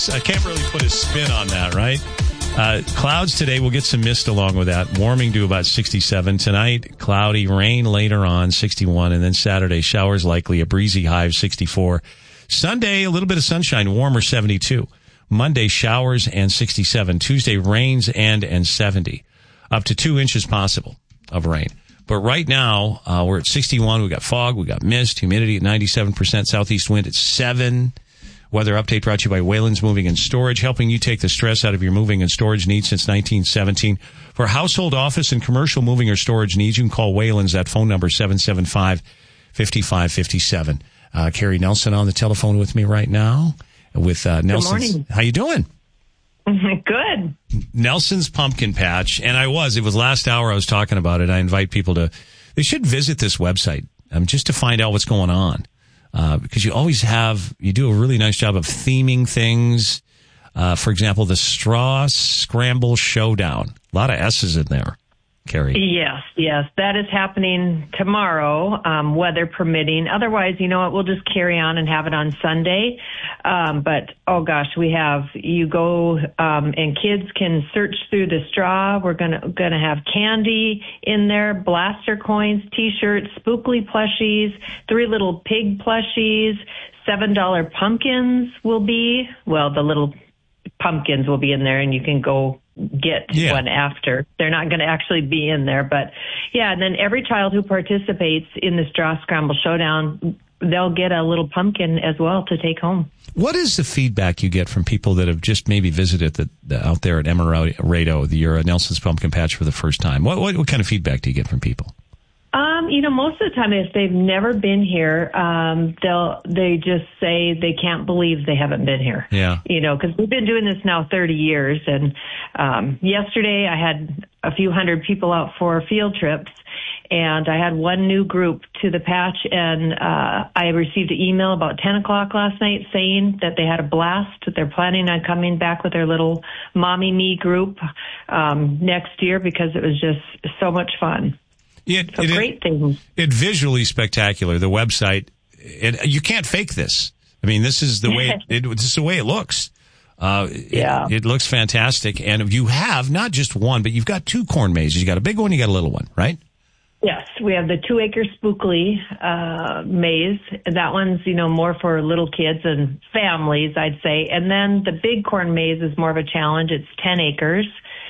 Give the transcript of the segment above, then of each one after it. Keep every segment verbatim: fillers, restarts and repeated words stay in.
I can't really put a spin on that, right? Uh, clouds today. We'll get some mist along with that. Warming to about sixty-seven. Tonight, cloudy, rain later on, sixty-one. And then Saturday, showers likely, a breezy high of sixty-four. Sunday, a little bit of sunshine, warmer, seventy-two. Monday, showers and sixty-seven. Tuesday, rains and and seventy. Up to two inches possible of rain. But right now, uh, we're at sixty-one. We got fog, we got mist, humidity at ninety-seven percent, southeast wind at seven. Weather update brought to you by Wayland's Moving and Storage, helping you take the stress out of your moving and storage needs since nineteen seventeen. For household, office, and commercial moving or storage needs, you can call Wayland's at phone number seven seven five, five five five seven. Uh, Carrie Nelson on the telephone with me right now. With uh, Nelson. Good morning. How you doing? Good. Nelson's Pumpkin Patch, and I was. It was last hour I was talking about it. I invite people to, they should visit this website um, just to find out what's going on. Uh, because you always have, you do a really nice job of theming things. Uh, for example, the Straw Scramble Showdown. A lot of S's in there, Carrie. Yes, yes. That is happening tomorrow, um, weather permitting. Otherwise, you know what, we'll just carry on and have it on Sunday. Um, but, oh gosh, we have, you go, um, and kids can search through the straw. We're gonna, gonna have candy in there, blaster coins, t-shirts, spookly plushies, three little pig plushies, seven dollar pumpkins will be, well, the little pumpkins will be in there and you can go get yeah. one after. They're not going to actually be in there, but yeah, and then every child who participates in the Straw Scramble Showdown, they'll get a little pumpkin as well to take home. What is the feedback you get from people that have just maybe visited the, the out there at Emerado, the uh, Nelson's Pumpkin Patch for the first time? What, what what kind of feedback do you get from people? Um, you know, most of the time, if they've never been here, um, they'll they just say they can't believe they haven't been here. Yeah. You know, because we've been doing this now thirty years, and um, yesterday I had a few hundred people out for field trips, and I had one new group to the patch, and uh, I received an email about ten o'clock last night saying that they had a blast. They're planning on coming back with their little Mommy Me group um, next year because it was just so much fun. It, so it, great things. It visually spectacular. The website, it, you can't fake this. I mean, this is the way it, it, this is the way it looks. Uh, yeah, it, it looks fantastic, and you have not just one, but you've got two corn mazes. You got a big one, you got a little one, right? Yes, we have the two acre spookly uh, maze. That one's, you know, more for little kids and families, I'd say. And then the big corn maze is more of a challenge. It's ten acres.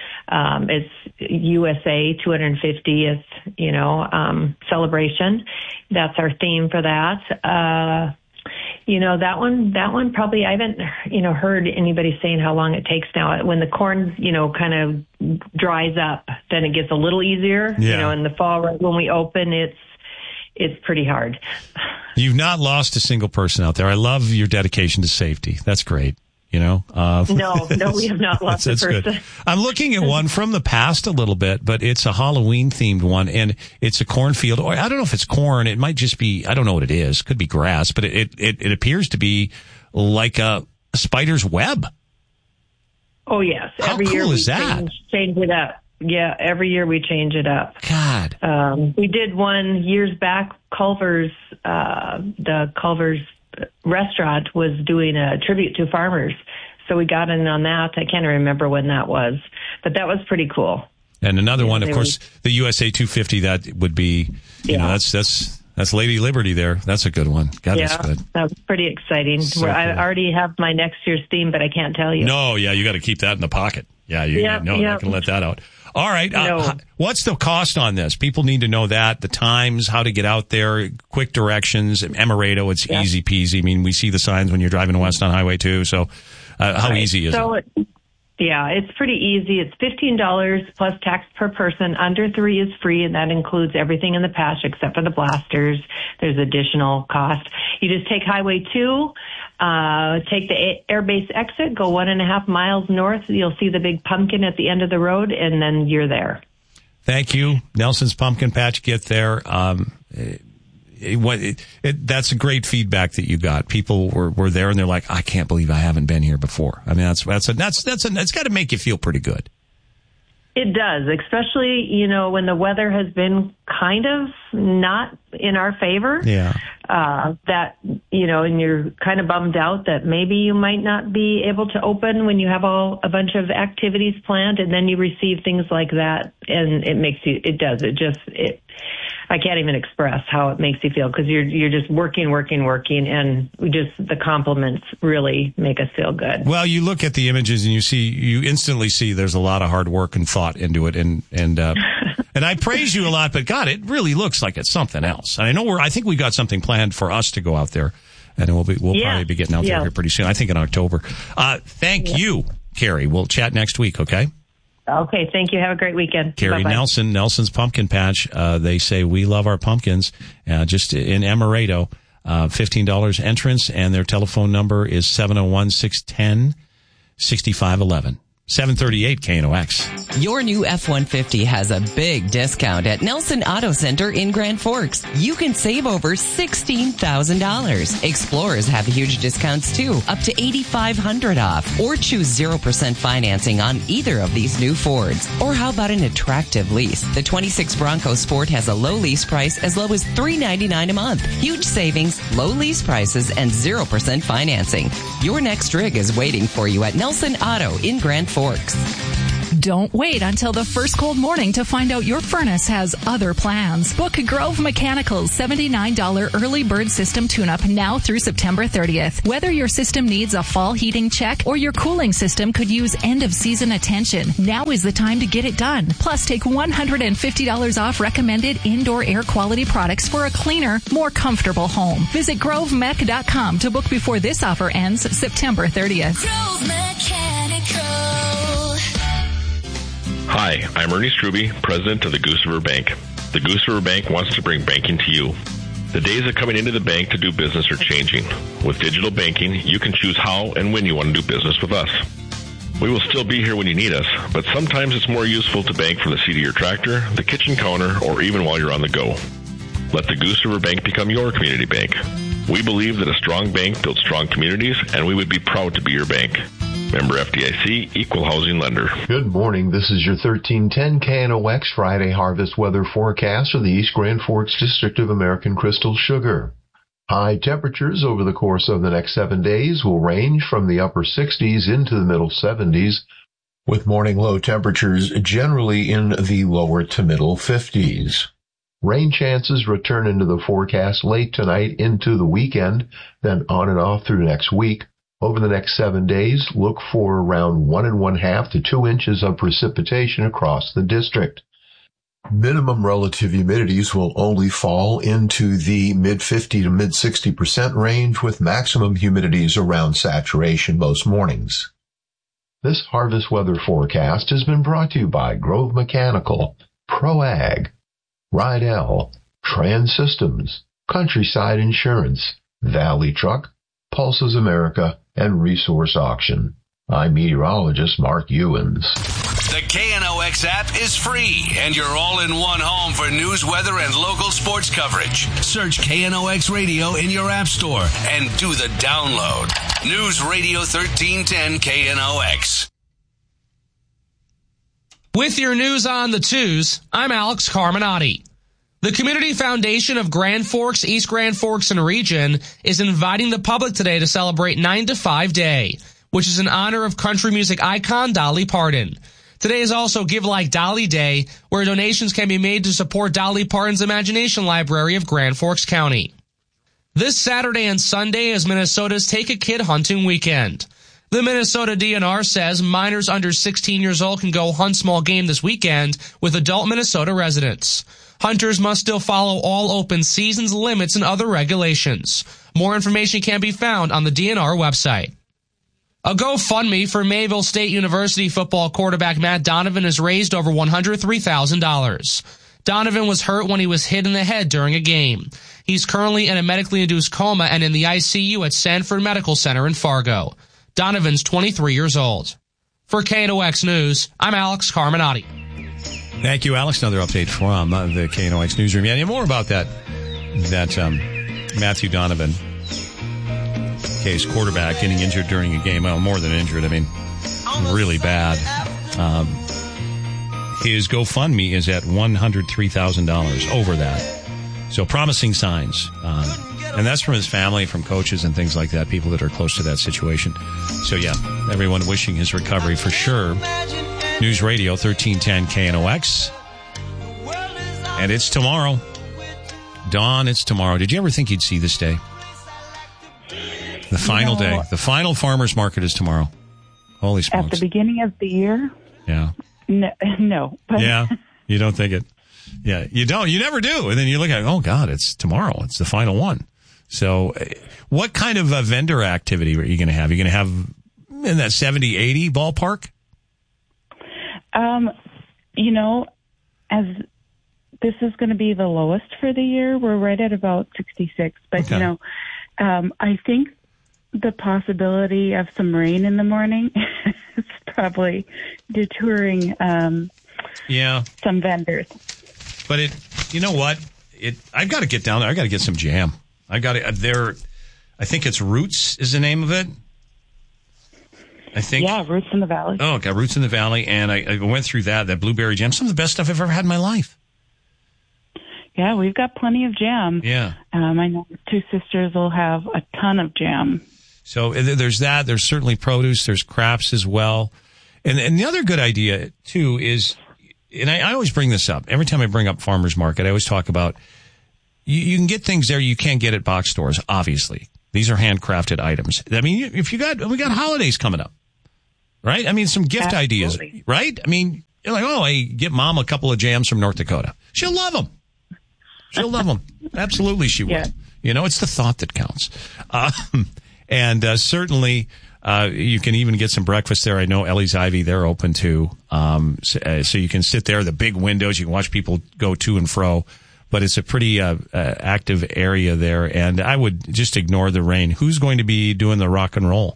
Um, it's U S A two hundred fiftieth, you know, um, celebration. That's our theme for that. Uh, you know, that one, that one probably, I haven't, you know, heard anybody saying how long it takes now. When the corn, you know, kind of dries up, then it gets a little easier. Yeah. You know, in the fall, right when we open, it's, it's pretty hard. You've not lost a single person out there. I love your dedication to safety. That's great. You know, uh, no, no, we have not lost that's, a that's person. Good. I'm looking at one from the past a little bit, but it's a Halloween themed one, and it's a cornfield. Or I don't know if it's corn. It might just be, I don't know what it is. Could be grass, but it, it, it appears to be like a, a spider's web. Oh, yes. How every cool year we is that? Change, change it up. Yeah, every year we change it up. God. Um, we did one years back, Culver's, uh, the Culver's restaurant was doing a tribute to farmers. So we got in on that. I can't remember when that was, but that was pretty cool. And another yeah, one, of course, was, the U S A two fifty, that would be, you yeah. know, that's, that's, that's Lady Liberty there. That's a good one. God, yeah, that's good. That was pretty exciting. So Where I cool. already have my next year's theme, but I can't tell you. No, yeah, you got to keep that in the pocket. Yeah, you yeah, no, yeah. not going to let that out. All right. Uh, no. What's the cost on this? People need to know that, the times, how to get out there, quick directions. Emerado, it's yeah. easy peasy. I mean, we see the signs when you're driving west on Highway two. So uh, how right. easy is so it? it? Yeah, it's pretty easy. It's fifteen dollars plus tax per person. Under three is free, and that includes everything in the patch except for the blasters. There's additional cost. You just take Highway two, uh, take the airbase exit, go one and a half miles north. You'll see the big pumpkin at the end of the road, and then you're there. Thank you. Nelson's Pumpkin Patch, get there. Um, it, it, it, it, that's a great feedback that you got. People were, were there and they're like, I can't believe I haven't been here before. I mean, that's, that's a, that's, that's a, that's got to make you feel pretty good. It does, especially, you know, when the weather has been kind of not in our favor. Yeah. uh, that, you know, and you're kind of bummed out that maybe you might not be able to open when you have all a bunch of activities planned, and then you receive things like that, and it makes you, it does, it just, it, I can't even express how it makes you feel, because you're you're just working, working, working, and we just the compliments really make us feel good. Well, you look at the images and you see, you instantly see there's a lot of hard work and thought into it, and and uh, and I praise you a lot, but God, it really looks like it's something else. And I know we're, I think we got something planned for us to go out there, and we'll be we'll yeah. probably be getting out there yeah. here pretty soon. I think in October. Uh, thank yeah. you, Carrie. We'll chat next week, okay? Okay, thank you. Have a great weekend. Carrie Bye-bye. Nelson, Nelson's Pumpkin Patch. Uh, they say we love our pumpkins. Uh, just in Emirado, uh, fifteen dollars entrance, and their telephone number is seven oh one, six one zero, six five one one. seven thirty-eight K N O X. Your new F one fifty has a big discount at Nelson Auto Center in Grand Forks. You can save over sixteen thousand dollars. Explorers have huge discounts too, up to eight thousand five hundred dollars off. Or choose zero percent financing on either of these new Fords. Or how about an attractive lease? The twenty-six Bronco Sport has a low lease price as low as three hundred ninety-nine dollars a month. Huge savings, low lease prices, and zero percent financing. Your next rig is waiting for you at Nelson Auto in Grand Forks. Don't wait until the first cold morning to find out your furnace has other plans. Book Grove Mechanical's seventy-nine dollars early bird system tune-up now through September thirtieth. Whether your system needs a fall heating check or your cooling system could use end-of-season attention, now is the time to get it done. Plus, take one hundred fifty dollars off recommended indoor air quality products for a cleaner, more comfortable home. Visit grove mech dot com to book before this offer ends September thirtieth. Grove Mechanical. Hi, I'm Ernie Struby, president of the Goose River Bank. The Goose River Bank wants to bring banking to you. The days of coming into the bank to do business are changing. With digital banking, you can choose how and when you want to do business with us. We will still be here when you need us, but sometimes it's more useful to bank from the seat of your tractor, the kitchen counter, or even while you're on the go. Let the Goose River Bank become your community bank. We believe that a strong bank builds strong communities, and we would be proud to be your bank. Member F D I C, Equal Housing Lender. Good morning. This is your thirteen ten K N O X Friday harvest weather forecast for the East Grand Forks District of American Crystal Sugar. High temperatures over the course of the next seven days will range from the upper sixties into the middle seventies, with morning low temperatures generally in the lower to middle fifties. Rain chances return into the forecast late tonight into the weekend, then on and off through next week. Over the next seven days, look for around one and one half to two inches of precipitation across the district. Minimum relative humidities will only fall into the mid fifty to mid sixty percent range, with maximum humidities around saturation most mornings. This harvest weather forecast has been brought to you by Grove Mechanical, ProAg, Rydell, Trans Systems, Countryside Insurance, Valley Truck, Pulses America, and Resource Auction. I'm meteorologist Mark Ewens. The K N O X app is free, and you're all-in-one home for news, weather, and local sports coverage. Search K N O X Radio in your app store and do the download. News Radio thirteen ten K N O X. With your news on the twos, I'm Alex Carminati. The Community Foundation of Grand Forks, East Grand Forks, and Region is inviting the public today to celebrate nine to five Day, which is in honor of country music icon Dolly Parton. Today is also Give Like Dolly Day, where donations can be made to support Dolly Parton's Imagination Library of Grand Forks County. This Saturday and Sunday is Minnesota's Take a Kid Hunting Weekend. The Minnesota D N R says minors under sixteen years old can go hunt small game this weekend with adult Minnesota residents. Hunters must still follow all open seasons, limits, and other regulations. More information can be found on the D N R website. A GoFundMe for Mayville State University football quarterback Matt Donovan has raised over one hundred three thousand dollars. Donovan was hurt when he was hit in the head during a game. He's currently in a medically induced coma and in the I C U at Sanford Medical Center in Fargo. Donovan's twenty-three years old. For K N O X News, I'm Alex Carminati. Thank you, Alex. Another update from uh, the K N O X newsroom. Yeah, more about that, that um, Matthew Donovan case, quarterback getting injured during a game. Well, more than injured. I mean, really bad. Um, his GoFundMe is at one hundred three thousand dollars, over that. So promising signs. Um, And that's from his family, from coaches and things like that, people that are close to that situation. So, yeah, everyone wishing his recovery for sure. News Radio, thirteen ten K N O X. And it's tomorrow. Dawn, it's tomorrow. Did you ever think you'd see this day? The final You know, day. The final farmer's market is tomorrow. Holy smokes. At the beginning of the year, Yeah. no. no but Yeah. You don't think it. Yeah. You don't. You never do. And then you look at it, oh, God, it's tomorrow. It's the final one. So uh, what kind of uh, vendor activity are you going to have? Are you going to have in that seventy, eighty ballpark? Um, you know, as this is going to be the lowest for the year, we're right at about sixty-six. But, Okay. you know, um, I think the possibility of some rain in the morning is probably detouring um, Yeah. some vendors. But it, you know what? It, I've got to get down there. I've got to get some jam. I've got to, there, I think it's Roots is the name of it. I think. Yeah, Roots in the Valley. Oh, got Roots in the Valley. And I, I went through that, that blueberry jam. Some of the best stuff I've ever had in my life. Yeah, we've got plenty of jam. Yeah. Um, I know Two Sisters will have a ton of jam. So uh, there's that. There's certainly produce. There's crafts as well. And, and the other good idea, too, is, and I, I always bring this up. Every time I bring up farmers market, I always talk about you, you can get things there you can't get at box stores, obviously. These are handcrafted items. I mean, if you got, we got holidays coming up, right? I mean, some gift Absolutely. ideas, right? I mean, you're like, oh, I get mom a couple of jams from North Dakota. She'll love them. She'll love them. Absolutely, she will. Yeah. You know, it's the thought that counts. Um, and uh, certainly, uh, you can even get some breakfast there. I know Ellie's Ivy, they're open too. Um, so, uh, so you can sit there, the big windows, you can watch people go to and fro. But it's a pretty uh, uh, active area there. And I would just ignore the rain. Who's going to be doing the rock and roll?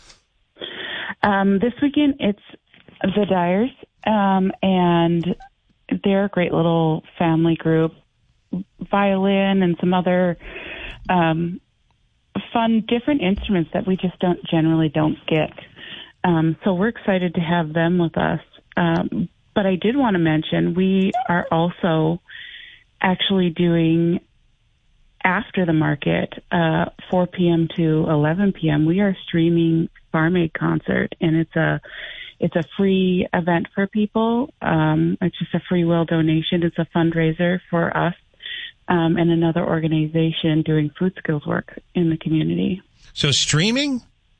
Um, this weekend, it's the Dyers, um, and they're a great little family group. Violin and some other um, fun, different instruments that we just don't generally don't get. Um, so we're excited to have them with us. Um, but I did want to mention we are also actually doing after the market, uh, four p.m. to eleven p.m. We are streaming Farm Aid concert, and it's a it's a free event for people. Um, it's just a free will donation. It's a fundraiser for us. Um, and another organization doing food skills work in the community. So streaming?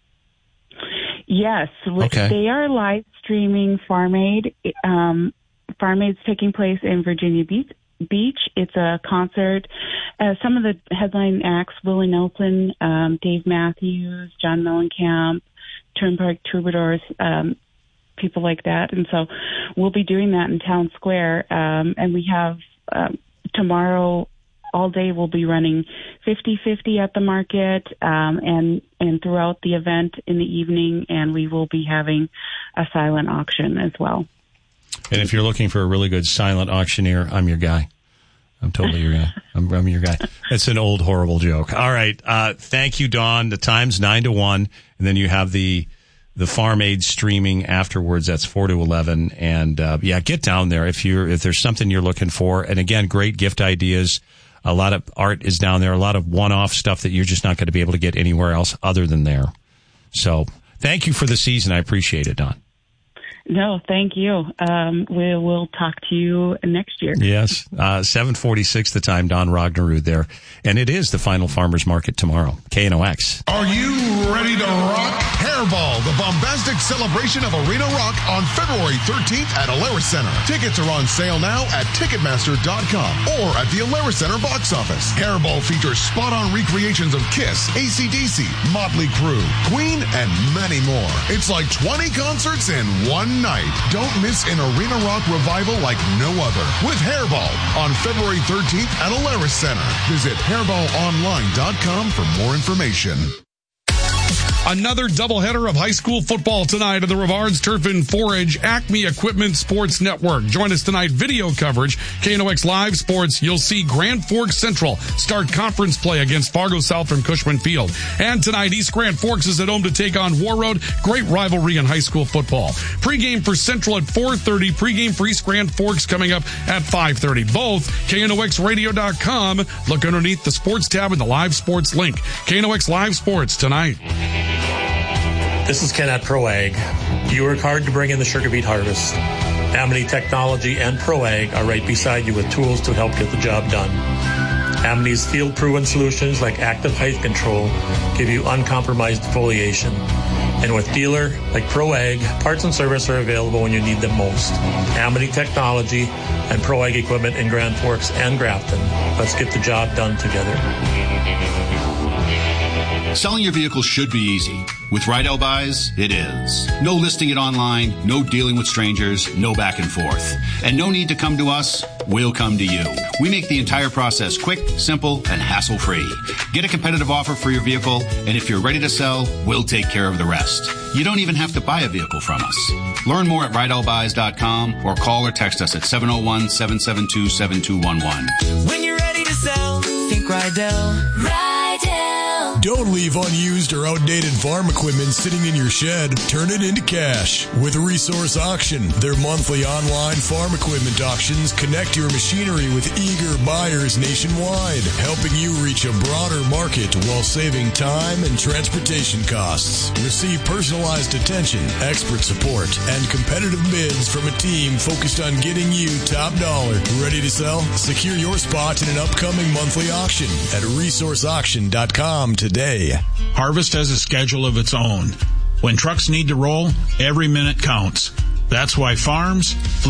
Yes. Okay. They are live streaming Farm Aid. Um, Farm Aid's taking place in Virginia Beach. Beach. It's a concert. Uh, some of the headline acts, Willie Nelson, um, Dave Matthews, John Mellencamp, Turnpike Troubadours, um, people like that. And so we'll be doing that in Town Square. Um, and we have um, tomorrow all day we'll be running fifty-fifty at the market um, and, and throughout the event in the evening, and we will be having a silent auction as well. And if you're looking for a really good silent auctioneer, I'm your guy. I'm totally your guy. I'm, I'm your guy. It's an old, horrible joke. All right. Uh, thank you, Dawn. The time's nine to one. And then you have the, the Farm Aid streaming afterwards. That's four to eleven. And, uh, yeah, get down there if you're, if there's something you're looking for. And again, great gift ideas. A lot of art is down there. A lot of one-off stuff that you're just not going to be able to get anywhere else other than there. So thank you for the season. I appreciate it, Dawn. No, thank you. Um, we will talk to you next year. Yes. Uh, seven forty-six the time, Don Rognerud there. And it is the final farmers market tomorrow. K N O X. Are you ready to rock? Hairball, the bombastic celebration of arena rock on February thirteenth at Alerus Center. Tickets are on sale now at Ticketmaster dot com or at the Alerus Center box office. Hairball features spot-on recreations of Kiss, A C D C, Motley Crue, Queen, and many more. It's like twenty concerts in one night. Don't miss an arena rock revival like no other with Hairball on February thirteenth at Alerus Center. Visit hairball online dot com for more information. Another doubleheader of high school football tonight at the Rivards Turf and Forage Acme Equipment Sports Network. Join us tonight, video coverage, K N O X Live Sports. You'll see Grand Forks Central start conference play against Fargo South from Cushman Field. And tonight, East Grand Forks is at home to take on War Road. Great rivalry in high school football. Pre-game for Central at four thirty. Pre-game for East Grand Forks coming up at five thirty. Both K N O X radio dot com. Look underneath the sports tab and the live sports link. K N O X Live Sports tonight. This is Ken at ProAg. You work hard to bring in the sugar beet harvest. Amity Technology and ProAg are right beside you with tools to help get the job done. Amity's field-proven solutions like active height control give you uncompromised foliation. And with dealer like ProAg, parts and service are available when you need them most. Amity Technology and ProAg equipment in Grand Forks and Grafton. Let's get the job done together. Selling your vehicle should be easy. With Rydell Buys, it is. No listing it online, no dealing with strangers, no back and forth. And no need to come to us, we'll come to you. We make the entire process quick, simple, and hassle-free. Get a competitive offer for your vehicle, and if you're ready to sell, we'll take care of the rest. You don't even have to buy a vehicle from us. Learn more at Rydell Buys dot com or call or text us at seven oh one, seven seven two, seven two one one. When you're ready to sell, think Rydell. Rydell. Don't leave unused or outdated farm equipment sitting in your shed. Turn it into cash with Resource Auction. Their monthly online farm equipment auctions connect your machinery with eager buyers nationwide, helping you reach a broader market while saving time and transportation costs. Receive personalized attention, expert support, and competitive bids from a team focused on getting you top dollar. Ready to sell? Secure your spot in an upcoming monthly auction at resource auction dot com today. Harvest has a schedule of its own. When trucks need to roll, every minute counts. That's why farms,